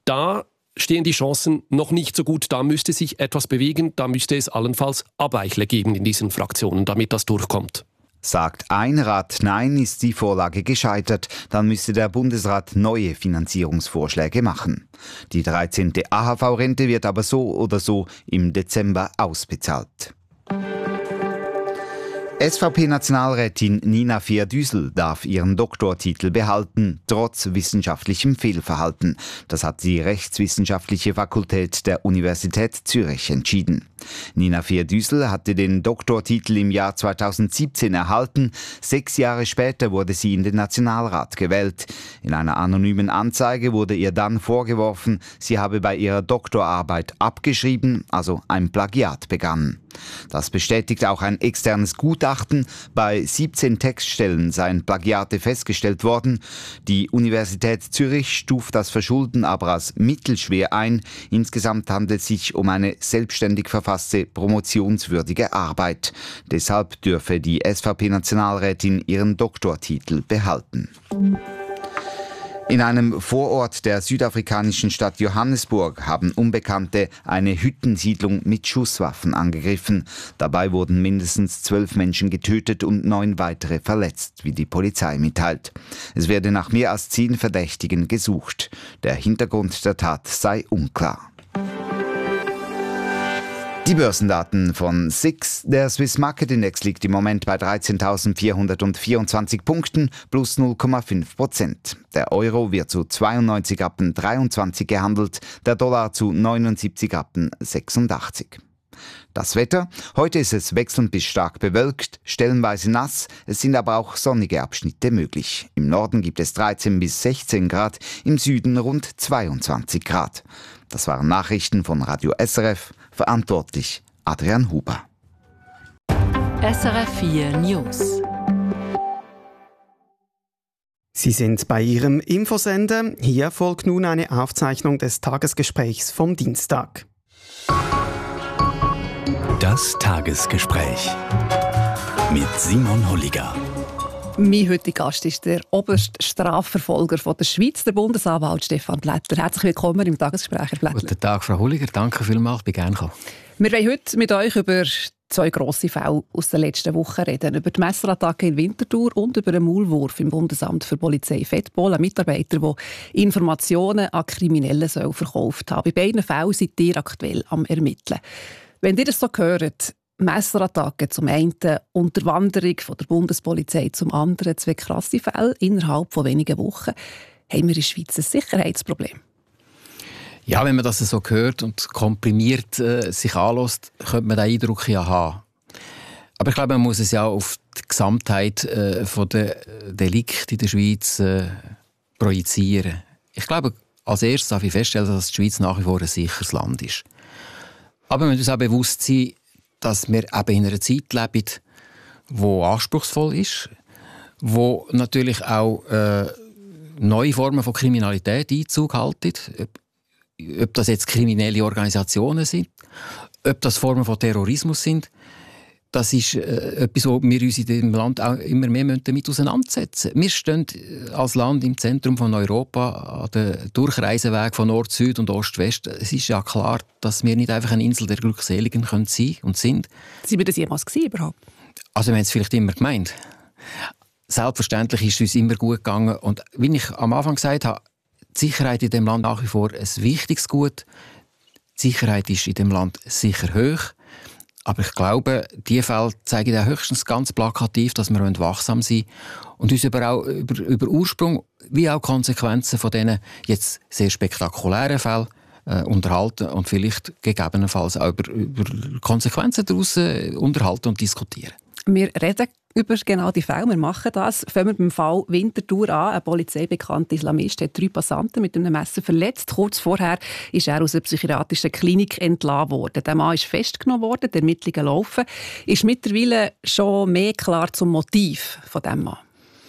Da stehen die Chancen noch nicht so gut. Da müsste sich etwas bewegen. Da müsste es allenfalls Abweichler geben in diesen Fraktionen, damit das durchkommt. Sagt ein Rat Nein, ist die Vorlage gescheitert. Dann müsste der Bundesrat neue Finanzierungsvorschläge machen. Die 13. AHV-Rente wird aber so oder so im Dezember ausbezahlt. SVP-Nationalrätin Nina Fehr-Düssel darf ihren Doktortitel behalten, trotz wissenschaftlichem Fehlverhalten. Das hat die Rechtswissenschaftliche Fakultät der Universität Zürich entschieden. Nina Fehr-Düssel hatte den Doktortitel im Jahr 2017 erhalten. 6 Jahre später wurde sie in den Nationalrat gewählt. In einer anonymen Anzeige wurde ihr dann vorgeworfen, sie habe bei ihrer Doktorarbeit abgeschrieben, also ein Plagiat begangen. Das bestätigt auch ein externes Gutachten. Bei 17 Textstellen seien Plagiate festgestellt worden. Die Universität Zürich stuft das Verschulden aber als mittelschwer ein. Insgesamt handelt es sich um eine selbstständig verfasste promotionswürdige Arbeit. Deshalb dürfe die SVP-Nationalrätin ihren Doktortitel behalten. In einem Vorort der südafrikanischen Stadt Johannesburg haben Unbekannte eine Hüttensiedlung mit Schusswaffen angegriffen. Dabei wurden mindestens 12 Menschen getötet und 9 weitere verletzt, wie die Polizei mitteilt. Es werde nach mehr als 10 Verdächtigen gesucht. Der Hintergrund der Tat sei unklar. Die Börsendaten von SIX. Der Swiss Market Index liegt im Moment bei 13.424 Punkten, plus 0,5%. Der Euro wird zu 92,23 gehandelt, der Dollar zu 79,86. Das Wetter. Heute ist es wechselnd bis stark bewölkt, stellenweise nass, es sind aber auch sonnige Abschnitte möglich. Im Norden gibt es 13 bis 16 Grad, im Süden rund 22 Grad. Das waren Nachrichten von Radio SRF, verantwortlich Adrian Huber. SRF 4 News. Sie sind bei Ihrem Infosender. Hier folgt nun eine Aufzeichnung des Tagesgesprächs vom Dienstag. Das Tagesgespräch mit Simon Holliger. Mein heutiger Gast ist der oberste Strafverfolger von der Schweiz, der Bundesanwalt Stefan Blättler. Herzlich willkommen im Tagesgespräch, Herr Blättler. Guten Tag, Frau Holliger. Danke vielmals, ich bin gerne gekommen. Wir wollen heute mit euch über 2 grosse Fälle aus der letzten Woche reden. Über die Messerattacke in Winterthur und über einen Maulwurf im Bundesamt für Polizei Fettpol. Ein Mitarbeiter, der Informationen an Kriminelle verkauft haben. Bei beiden Fällen seid ihr aktuell am Ermitteln. Wenn ihr das so hört, Messerattacke zum einen, Unterwanderung von der Bundespolizei zum anderen, 2 krasse Fälle innerhalb von wenigen Wochen, haben wir in der Schweiz ein Sicherheitsproblem. Ja, wenn man das so hört und komprimiert sich anlässt, könnte man den Eindruck ja haben. Aber ich glaube, man muss es ja auf die Gesamtheit von der Delikte in der Schweiz projizieren. Ich glaube, als erstes darf ich feststellen, dass die Schweiz nach wie vor ein sicheres Land ist. Aber wir müssen uns auch bewusst sein, dass wir eben in einer Zeit leben, die anspruchsvoll ist, wo natürlich auch neue Formen von Kriminalität Einzug halten. Ob das jetzt kriminelle Organisationen sind, ob das Formen von Terrorismus sind, das ist etwas, wo wir uns in diesem Land auch immer mehr damit auseinandersetzen müssen. Wir stehen als Land im Zentrum von Europa, an den Durchreiseweg von Nord, Süd und Ost-West. Es ist ja klar, dass wir nicht einfach eine Insel der Glückseligen sein können und sind. Sind wir das jemals gewesen, überhaupt? Also wir haben es vielleicht immer gemeint. Selbstverständlich ist es uns immer gut gegangen. Und wie ich am Anfang gesagt habe, die Sicherheit in diesem Land nach wie vor ein wichtiges Gut. Die Sicherheit ist in diesem Land sicher hoch. Aber ich glaube, diese Fälle zeigen ja höchstens ganz plakativ, dass wir wachsam sein und uns über Ursprung wie auch Konsequenzen von diesen jetzt sehr spektakulären Fällen unterhalten und vielleicht gegebenenfalls auch über Konsequenzen daraus unterhalten und diskutieren. Wir reden über genau die Fälle, wir machen das. Fangen wir beim Fall Winterthur an. Ein polizeibekannter Islamist hat 3 Passanten mit einem Messer verletzt. Kurz vorher ist er aus einer psychiatrischen Klinik entlassen worden. Der Mann ist festgenommen worden, die Ermittlungen laufen. Ist mittlerweile schon mehr klar zum Motiv von diesem Mann?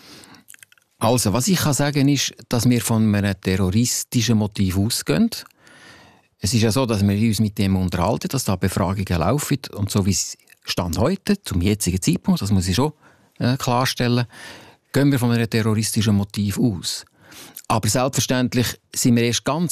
Also, was ich kann sagen ist, dass wir von einem terroristischen Motiv ausgehen. Es ist ja so, dass wir uns mit dem unterhalten, dass da Befragungen laufen und so wie es Stand heute, zum jetzigen Zeitpunkt, das muss ich schon klarstellen, gehen wir von einem terroristischen Motiv aus. Aber selbstverständlich sind wir erst ganz